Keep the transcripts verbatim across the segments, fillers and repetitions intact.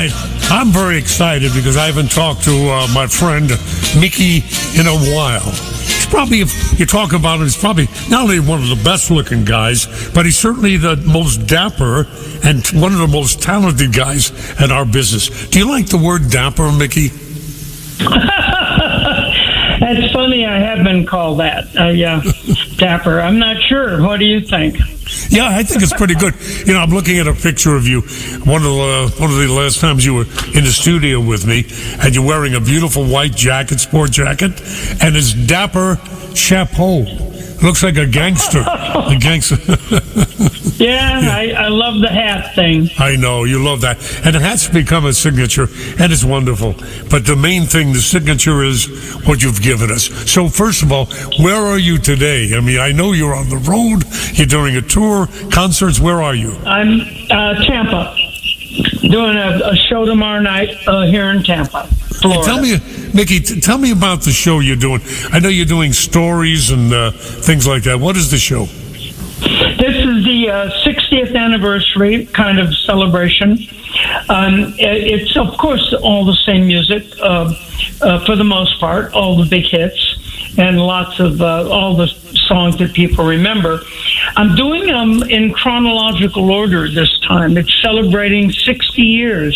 right, I'm very excited because I haven't talked to uh, my friend Mickey in a while. He's probably, if you talk about him, he's probably not only one of the best looking guys, but he's certainly the most dapper and one of the most talented guys in our business. Do you like the word dapper, Mickey? That's funny. I have been called that. Uh, yeah, dapper. I'm not sure. What do you think? Yeah, I think it's pretty good. You know, I'm looking at a picture of you. One of the one of the last times you were in the studio with me, and you're wearing a beautiful white jacket, sport jacket, and it's dapper chapeau. Looks like a gangster. A gangster. Yeah, yeah. I, I love the hat thing. I know, you love that. And the hat's become a signature, and it's wonderful. But the main thing, the signature, is what you've given us. So first of all, where are you today? I mean, I know you're on the road. You're doing a tour, concerts. Where are you? I'm uh, Tampa, doing a, a show tomorrow night uh, here in Tampa, Florida. Tell me, Mickey, t- tell me about the show you're doing. I know you're doing stories and uh, things like that. What is the show? This is the uh, sixtieth anniversary kind of celebration. Um, it's, of course, all the same music uh, uh, for the most part, all the big hits, and lots of uh, all the songs that people remember. I'm doing them in chronological order this time. It's celebrating sixty years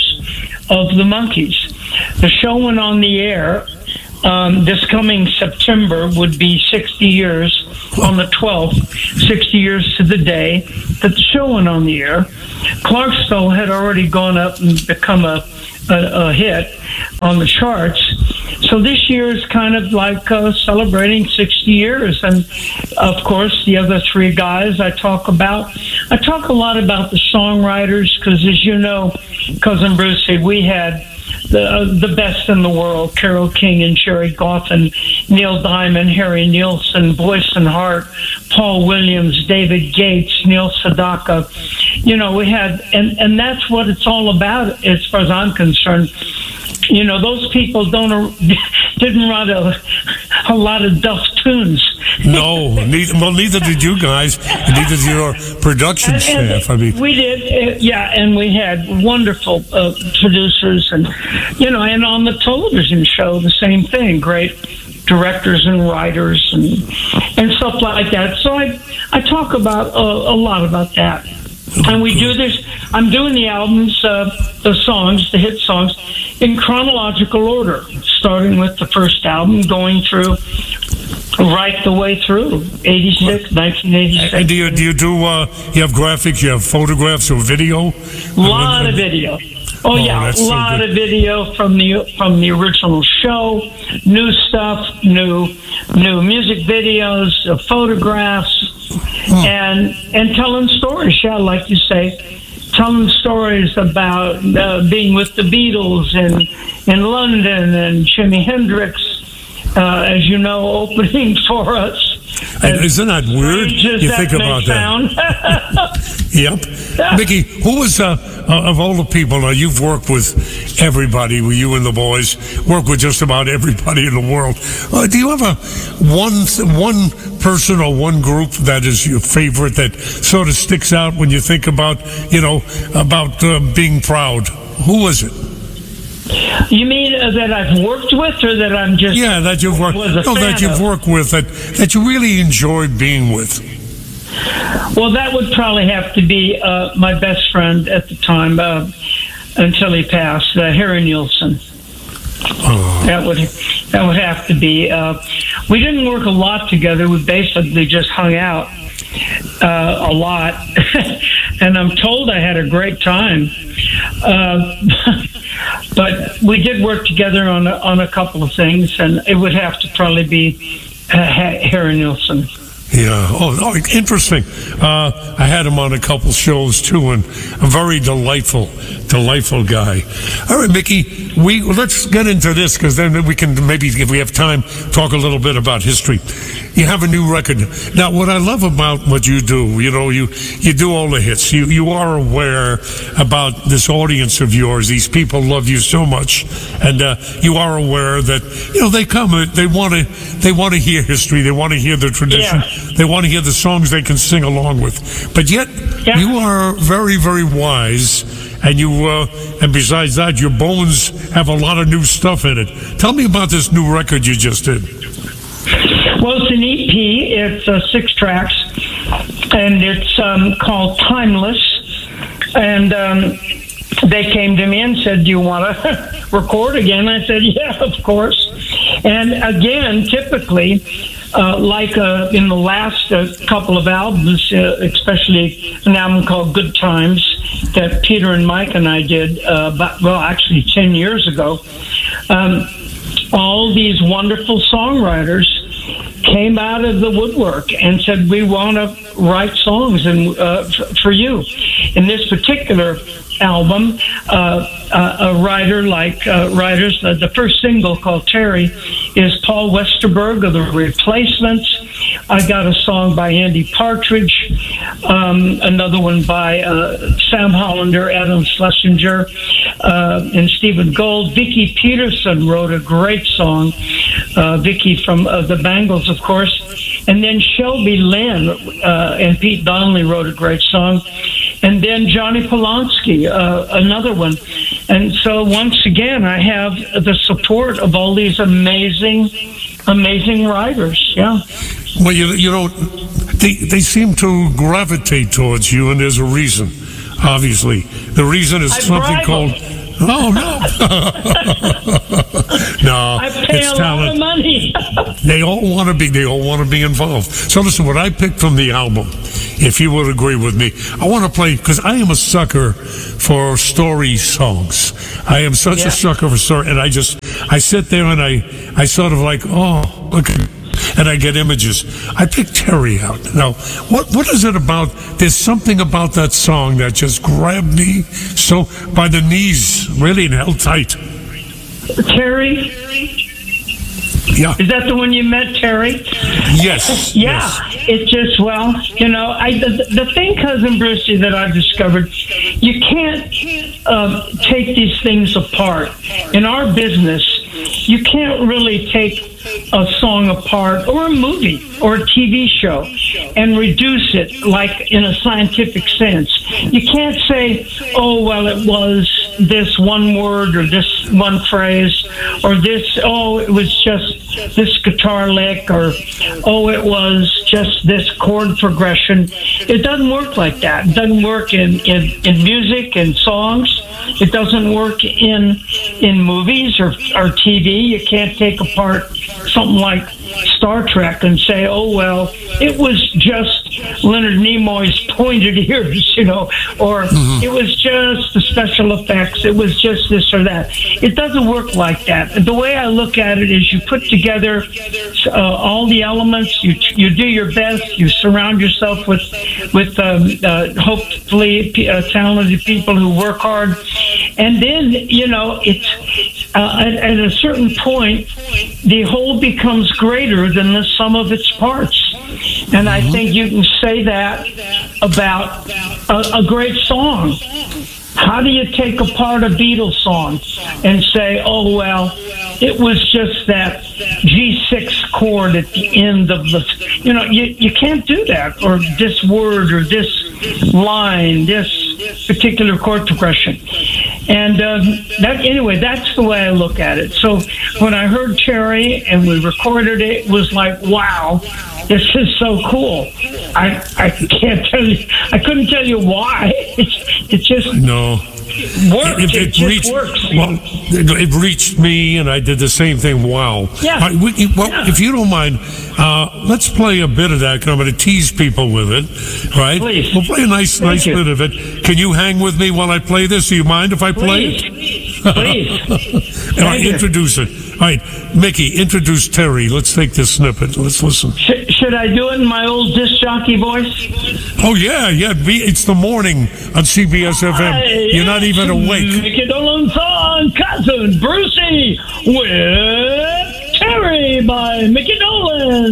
of the Monkees. The show went on the air. Um, this coming September would be sixty years on the twelfth, sixty years to the day that the show went on the air. Clarksville had already gone up and become a, a, a hit on the charts. So this year is kind of like uh, celebrating sixty years. And, of course, the other three guys I talk about. I talk a lot about the songwriters because, as you know, Cousin Brucey, we had the uh, the best in the world, Carole King and Jerry Goffin, Neil Diamond, Harry Nilsson, Boyce and Hart, Paul Williams, David Gates, Neil Sedaka. You know, we had, and, and that's what it's all about as far as I'm concerned. You know, those people don't didn't write a, a lot of duff tunes. No, neither, well, neither did you guys, and neither did your production and, and staff. I mean, we did, uh, yeah, and we had wonderful uh, producers, and you know, and on the television show, the same thing. Great directors and writers and and stuff like that. So I I talk about uh, a lot about that. And we do this. I'm doing the albums, uh, the songs, the hit songs, in chronological order, starting with the first album, going through right the way through eighty-six, nineteen eighty-six. And do you do you do? Uh, you have graphics, you have photographs or video? A lot of video. Oh, oh yeah, a lot so of video from the from the original show, new stuff, new new music videos, uh, photographs. Hmm. And and telling stories, yeah, like you say, telling stories about uh, being with the Beatles in in London and Jimi Hendrix, uh, as you know, opening for us. And isn't that weird? You that think about that. Yep. Mickey, who was, uh, uh, of all the people, uh, you've worked with everybody, you and the boys, work with just about everybody in the world. Uh, do you have a one, one person or one group that is your favorite that sort of sticks out when you think about, you know, about uh, being proud? Who was it? You mean uh, that I've worked with, or that I'm just yeah that you've worked was a no, fan that you've of? worked with that that you really enjoyed being with? Well, that would probably have to be uh, my best friend at the time, uh, until he passed, uh, Harry Nilsson. Oh. That would that would have to be. Uh, we didn't work a lot together. We basically just hung out uh, a lot, and I'm told I had a great time. Uh, but we did work together on a, on a couple of things, and it would have to probably be uh, Harry Nilsson. Yeah. Oh, oh interesting. Uh, I had him on a couple shows too, and a very delightful, delightful guy. All right, Mickey, we let's get into this because then we can maybe, if we have time, talk a little bit about history. You have a new record now. What I love about what you do, you know, you you do all the hits. You you are aware about this audience of yours. These people love you so much, and uh, you are aware that you know they come, they want to they want to hear history. They want to hear the tradition. Yeah. They want to hear the songs they can sing along with. But yet, yeah. you are very, very wise, and you uh, and besides that, your Bones have a lot of new stuff in it. Tell me about this new record you just did. Well, it's an E P. It's uh, six tracks, and it's um, called Timeless. And um, they came to me and said, "Do you want to record again?" I said, "Yeah, of course." And again, typically, uh, like uh, in the last uh, couple of albums, uh, especially an album called Good Times that Peter and Mike and I did, uh, about, well, actually ten years ago, um, all these wonderful songwriters came out of the woodwork and said, "We want to write songs and uh, f- for you." In this particular album, uh, uh, a writer like uh, writers, uh, the first single called Terry is Paul Westerberg of The Replacements. I got a song by Andy Partridge, um, another one by uh, Sam Hollander, Adam Schlesinger, uh, and Stephen Gold. Vicki Peterson wrote a great song, uh, Vicki from uh, the Bangles, of course. And then Shelby Lynn uh, and Pete Donnelly wrote a great song. And then Johnny Polanski, uh, another one. And so once again, I have the support of all these amazing, amazing writers. Yeah. Well, you, you know, they, they seem to gravitate towards you, and there's a reason, obviously. The reason is I something bribe called... them. Oh, no. No, I pay it's a talent. lot of money. They all want to be. They all want to be involved. So listen, what I picked from the album, if you would agree with me, I want to play because I am a sucker for story songs. I am such Yeah. a sucker for story, and I just I sit there and I I sort of like, oh, look at. And I get images. I picked Terry out. Now, what what is it about? There's something about that song that just grabbed me so by the knees, really, and held tight. Terry, Yeah. is that the one you met, Terry? Yes. Yeah, Yes. it just, well, you know, I, the, the thing, Cousin Brucey, that I've discovered, you can't um, take these things apart. In our business, you can't really take a song apart or a movie or a T V show and reduce it like in a scientific sense. You can't say, oh, well, it was this one word or this one phrase or this, oh, it was just this guitar lick or, oh, it was just this chord progression. It doesn't work like that. It doesn't work in, in, in music and songs. It doesn't work in in movies or, or T V. You can't take apart something like Star Trek and say, oh, well, it was just Leonard Nimoy's pointed ears, you know, or mm-hmm. it was just the special effects. It was just this or that. It doesn't work like that. The way I look at it is you put together uh, all the elements. You you do your best. You surround yourself with with um, uh, hopefully uh, talented people who work hard, and then you know it's uh, at, at a certain point the whole becomes greater than the sum of its parts. And I think you can say that about a, a great song. How do you take apart a Beatles song and say, oh, well, it was just that G six chord at the end of the, you know, you, you can't do that, or this word or this line, this particular chord progression. And um, that anyway, that's the way I look at it. So when I heard Terry and we recorded it, it was like, wow, this is so cool. I I can't tell you, I couldn't tell you why. It's, it just no. worked. It, it, it, it just reached, works. Well, it, it reached me, and I did the same thing. Wow. Yeah. All right, we, well, yeah. If you don't mind, uh, let's play a bit of that, because I'm going to tease people with it, right? Please. We'll play a nice, Thank nice you. bit of it. Can you hang with me while I play this? Do you mind if I play Please. it? Please. All right, Thank you. introduce it. All right, Mickey, introduce Terry. Let's take this snippet. Let's listen. Sh- should I do it in my old disc jockey voice? Oh, yeah, yeah. Be, it's the morning on C B S F M. You're not even awake. Mickey Dolenz on Cousin Brucey with Terry by Mickey Dolenz.